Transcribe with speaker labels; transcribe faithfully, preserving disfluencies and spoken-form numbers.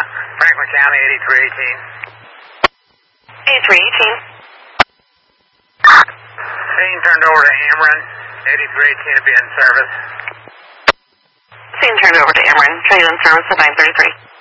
Speaker 1: Franklin County, eighty-three eighteen.
Speaker 2: eighty-three eighteen.
Speaker 1: Scene turned over to Ameren, eighty-three eighteen to be in service.
Speaker 2: Scene turned over to Ameren, tell you in service at nine thirty-three.